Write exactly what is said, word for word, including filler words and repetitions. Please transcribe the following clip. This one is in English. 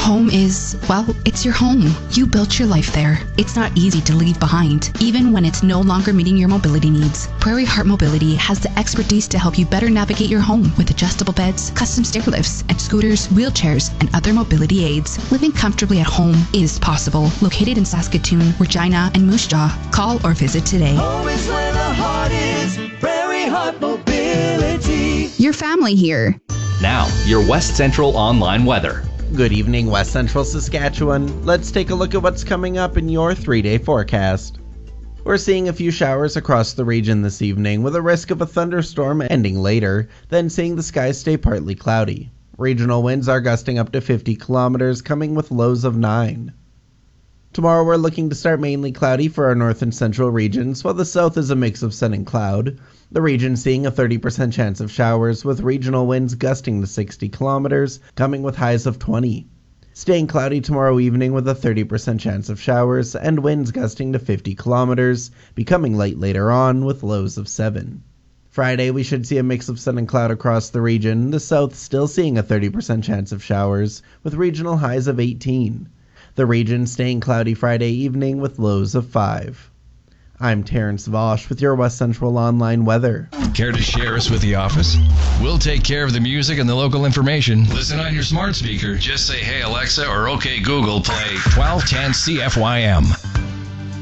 Home is, well, it's your home. You built your life there. It's not easy to leave behind, even when it's no longer meeting your mobility needs. Prairie Heart Mobility has the expertise to help you better navigate your home with adjustable beds, custom stair lifts, and scooters, wheelchairs, and other mobility aids. Living comfortably at home is possible. Located in Saskatoon, Regina, and Moose Jaw. Call or visit today. Home is where the heart is. Prairie Heart Mobility. Your family here. Now, your West Central Online weather. Good evening, West Central Saskatchewan. Let's take a look at what's coming up in your three-day forecast. We're seeing a few showers across the region this evening, with a risk of a thunderstorm ending later, then seeing the skies stay partly cloudy. Regional winds are gusting up to fifty kilometers, coming with lows of nine. Tomorrow we're looking to start mainly cloudy for our north and central regions, while the south is a mix of sun and cloud. The region seeing a thirty percent chance of showers, with regional winds gusting to sixty kilometers, coming with highs of twenty. Staying cloudy tomorrow evening with a thirty percent chance of showers, and winds gusting to fifty kilometers, becoming light later on with lows of seven. Friday we should see a mix of sun and cloud across the region, the south still seeing a thirty percent chance of showers, with regional highs of eighteen. The region staying cloudy Friday evening with lows of five. I'm Terrence Vosch with your West Central Online weather. Care to share us with the office? We'll take care of the music and the local information. Listen on your smart speaker. Just say, hey Alexa, or okay Google, play twelve ten C F Y M.